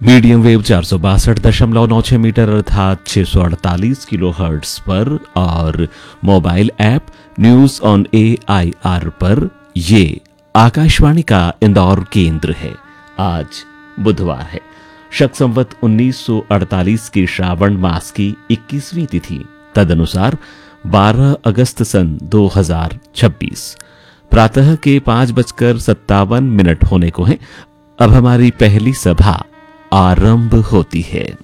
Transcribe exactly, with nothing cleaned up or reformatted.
Medium wave चार सौ बासठ दशमलव नौ छह मीटर अर्थात छह सौ अड़तालीस किलो हर्ट्स पर और mobile app news on A I R पर। ये आकाशवाणी का इंदौर केंद्र है। आज बुधवार है, शक संवत उन्नीस सौ अड़तालीस की श्रावण मास की इक्कीसवीं तिथि, तदनुसार बारह अगस्त सन दो हजार छब्बीस। प्रातः के पांच बजकर सत्तावन मिनट होने को हैं। अब हमारी पहली सभा आरंभ होती है।